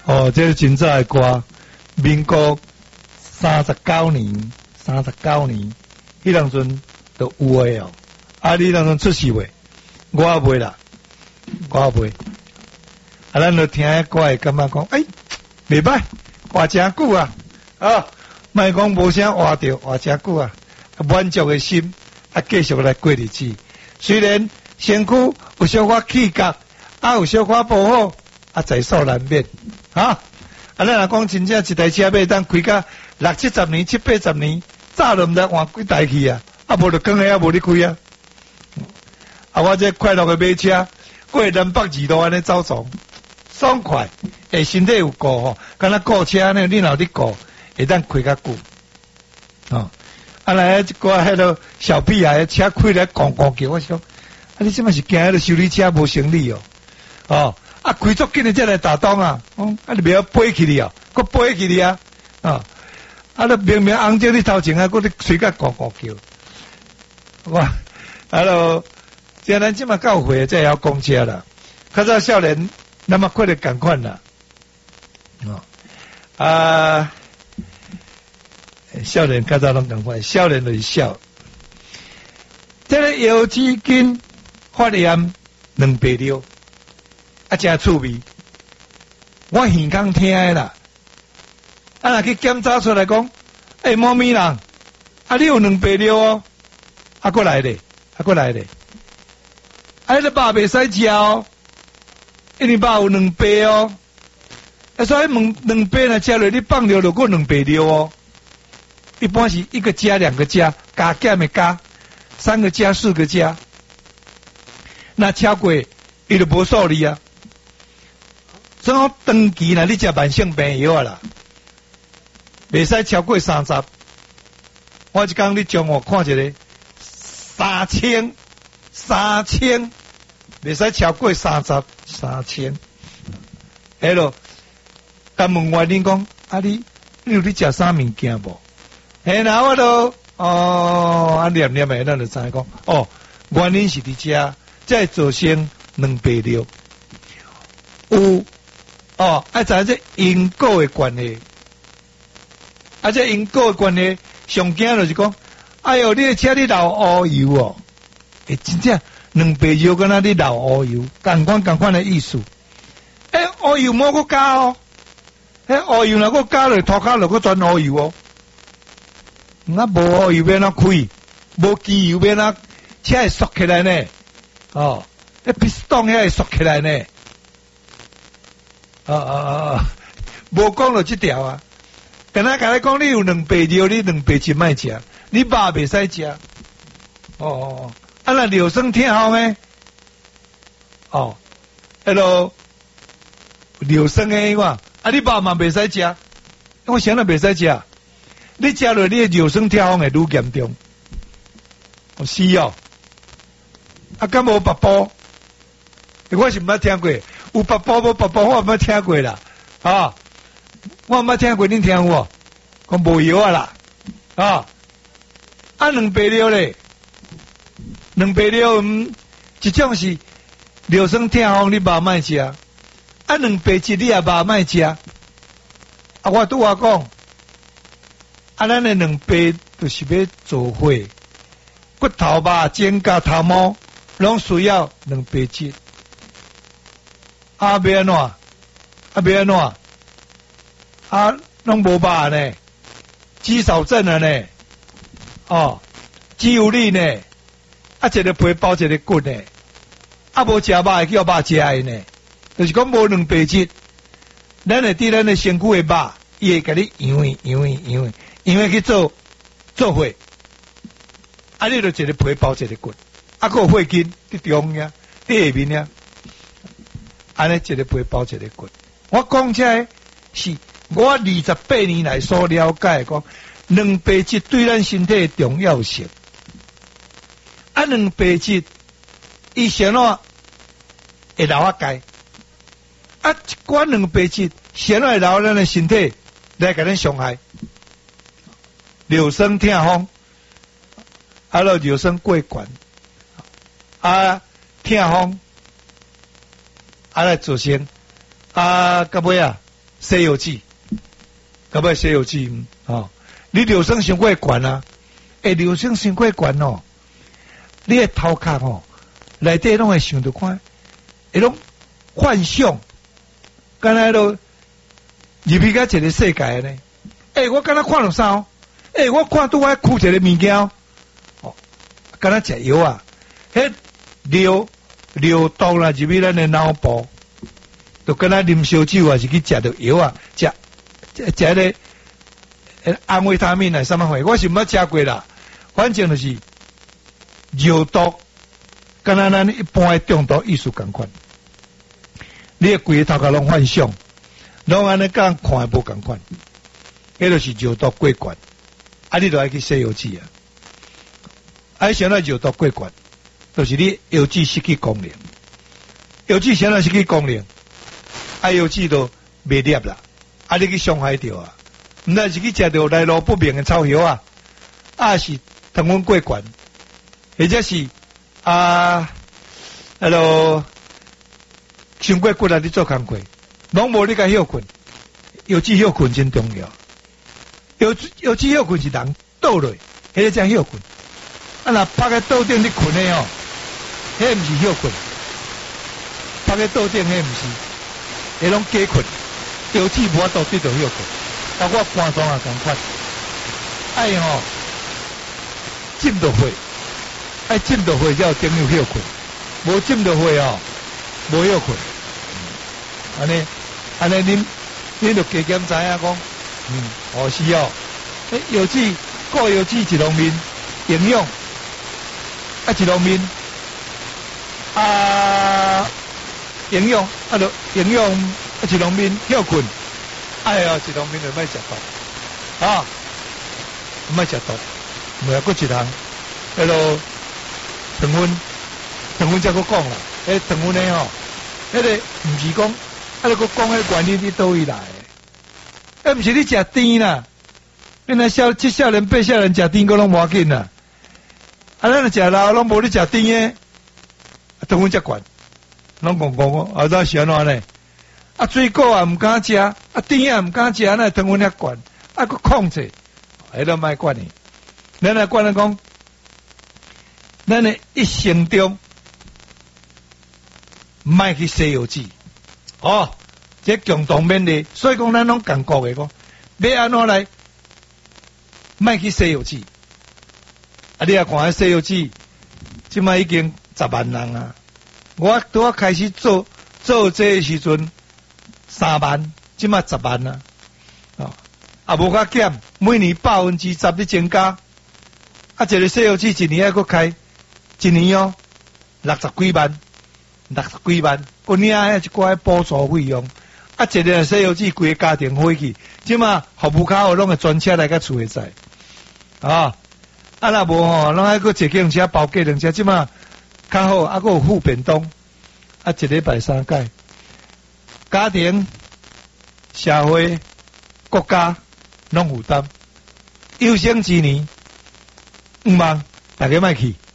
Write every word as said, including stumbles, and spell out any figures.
哦，这是真早的歌，民国三十九年，三十九年，迄当阵都有诶哦。啊，你当阵出世未？我也未啦，我也未。啊，咱就听迄歌会感觉讲，诶、欸，袂歹，活真久啊！啊，莫讲无啥活着，活真久啊！满足的心，啊，继续来过日子。虽然身躯有小可气角，啊，有小可不好，啊，在所难免。啊，啊，咱若讲真正一台车要当开甲六七十年、七八十年，早都毋知换几台去啊！啊，无就讲下啊，无你开啊！啊，我这快乐的买车，过南北二路安尼走走，爽快，诶，身体有顾吼，敢若顾车呢，你若有伫顾，会当开较久。哦，啊来一个迄个小屁孩车开来咣咣叫，我想，啊你即摆是惊迄个修理车无行李哦，哦，啊开足紧的才来打档啊，哦，啊你袂晓飞起哩哦，佫飞起哩啊，啊，啊你明明红灯你头前啊，佫你随甲咣咣叫，哇，啊咯。既咱即马到岁才会晓讲车啦，较早少年那么快就共款啦，哦啊，少年较早拢共款，少年就是少。这个腰子筋发炎两百六，啊真趣味，我耳孔听的啦，啊若去检查出来讲，诶、欸，猫咪人，啊你有两百六哦，啊过来咧，啊过来咧。啊，迄个肉袂使食哦，因为肉有两倍哦。啊，所以两两倍若食落，你放尿就过两倍尿哦。一般是一个加两个加，加减的加，三个加四个加。那超过伊就无数理啊。所以长期若你食慢性病药啊啦，袂使超过三十。我一讲你将我看一个三千。三千，袂使超过三十，三千。哎咯，但问原因讲，啊你，你有咧食啥物件无？哎，那我都哦，啊念念诶，咱就知影讲，哦，原因是伫遮，才会造成两百六。有哦，啊知影这因果诶关系，啊这因果诶关系，上惊就是讲，哎哟，你诶车你流乌油哦。诶，真正两百油跟那你流乌油，同款同款的意思。诶，乌油莫搁加哦，诶，乌油若搁加落涂骹落搁转乌油哦。那无乌油要哪开？无机油要哪车会缩起来呢？哦，那piston遐会缩起来呢？啊啊啊！无讲到这条啊，跟他甲你讲，你有两百油，你两百斤卖食，你肉袂使食。哦哦哦。啊，那柳生天后呢？哦，迄落柳生诶话，啊，你肉嘛袂使食，我想了袂使食，你食落你柳生天后会愈严重。哦，是哦，啊，敢无白布？我是毋捌听过，有白布无白布，我毋捌听过啦。啊，我毋捌听过，恁听有无？讲无药啊啦，啊，啊两百六咧。两百六，嗯，一种是柳生天风，你肉莫食；啊，两百七你也肉莫食。啊，我拄话讲，啊，咱的两百就是要做伙，骨头肉尖甲头毛，拢需要两百七。啊，要安怎？啊，要安怎？啊，拢无肉呢，肌少症了呢，哦，肌无力呢。啊，一个皮包一个骨呢，啊，无食肉会叫肉食的呢，就是讲无两百七，咱会伫咱的身躯的肉，伊会甲你养养养养养去做做血，啊，你就一个皮包一个骨，啊，还有血筋伫中央，伫下面呀，安尼一个皮包一个骨。我讲这是我二十八年来所了解讲，两百七对咱身体的重要性。啊，两百七，伊先怎会留啊解？啊，一罐两百七，先怎会留咱的身体来甲咱伤害？柳生痛风，啊，落柳生过悬，啊，痛风，啊来造成啊，到尾啊， 西药剂，到尾西药剂哦，你尿酸伤过悬啊，诶，尿酸伤过悬哦，你诶头壳哦，内底拢会想着看，会拢幻想，敢若都入去甲一个世界呢。诶，我敢若看到啥哦？诶，我看拄我箍一个物件哦，哦，敢若食药啊，迄尿尿毒啦入去咱诶脑部，就敢若啉烧酒啊，是去食着药啊，食食食迄个安慰他命啊，什么货？我是毋捌食过啦，反正就是药毒，敢若咱一般诶中毒意思共款。你诶规个头壳拢幻想，拢安尼甲人看诶无共款，迄就是药毒过悬。啊，你就爱去洗药剂啊！啊，啥那药毒过悬，就是你药剂失去功能。药剂啥那失去功能，啊，药剂都袂粒啦，啊，你去伤害着啊！毋但是去食着来路不明诶草药啊，啊是糖分过悬，或者是啊，迄落伤过骨力你做工课，拢无你甲休困，药剂休困真重要。药药剂休困是人倒落，迄个才休困。啊，若趴在桌顶你困诶哦，迄毋是休困，趴在桌顶迄毋是，迄拢假困。药剂无法度对着休困，啊，我肝脏也共款，爱吼浸着血，爱浸着血才有等于休困，无浸着血哦，无休困。安尼安尼，恁恁着加减知影讲。嗯，哦是哦，诶，药剂顾药剂一方面营养，啊一方面啊营养，啊就营养啊一方面休困，哎呀一方面就莫食毒，啊，莫食毒，另外佫一项，迄落糖分，糖分则佫讲啦，诶糖分呢吼，迄个毋是讲，啊你佫讲迄原因伫倒位来？啊，毋是你食甜啦，你若少七少年八少年食甜，佫拢无要紧啦。啊，咱若食老，拢无你食甜诶，糖分则悬，拢讲讲哦，啊，咱是安怎呢？啊，水果也毋敢食，啊，甜也毋敢食，那糖分遐悬，啊，佫控制，迄个莫管伊。咱来管咧讲，咱诶一生中，莫去洗药剂，哦。这共同勉励，所以讲咱拢共国诶讲，要安怎来，莫去洗药剂。啊，你啊看下洗药剂，即摆已经十万人啊！我拄我开始做做这个时阵三万，即摆十万啊！哦，啊无甲减，每年百分之十的增加。啊，一个洗药剂一年还佫开，一年哦六十几万，六十几万，有领遐一寡补助费用。啊，一个洗药剂规个家庭花去，即马服务卡号拢会专车来甲厝诶载，啊，啊若无吼，拢爱佫坐计程车包计程车，即马较好，啊佫有付便当，啊一礼拜三届，家庭、社会、国家拢负担，有生之年，毋茫大家莫去。